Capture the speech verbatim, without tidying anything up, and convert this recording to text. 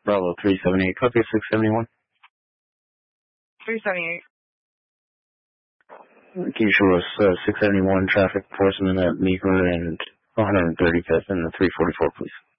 Bravo three seventy-eight, copy six seventy-one. three seventy-eight. Can you show us uh, six seventy-one traffic enforcement at Meeker and one hundred thirty-fifth and the three forty-four, please?